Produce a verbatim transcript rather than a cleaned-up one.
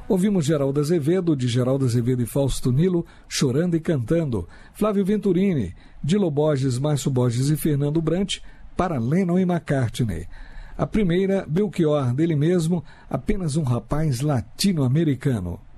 Ouvimos Geraldo Azevedo, de Geraldo Azevedo e Fausto Nilo, Chorando e Cantando. Flávio Venturini, Dilo Borges, Márcio Borges e Fernando Brant, para Lennon e McCartney. A primeira, Belchior, dele mesmo, Apenas um Rapaz Latino-Americano.